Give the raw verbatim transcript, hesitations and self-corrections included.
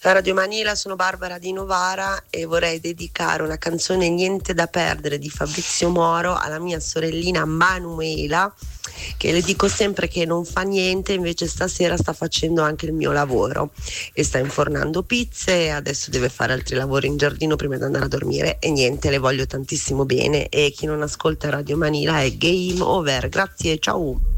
Da Radio Manila sono Barbara di Novara e vorrei dedicare una canzone Niente da perdere di Fabrizio Moro alla mia sorellina Manuela, che le dico sempre che non fa niente, invece stasera sta facendo anche il mio lavoro e sta infornando pizze e adesso deve fare altri lavori in giardino prima di andare a dormire. E niente, le voglio tantissimo bene, e chi non ascolta Radio Manila è game over. Grazie, ciao.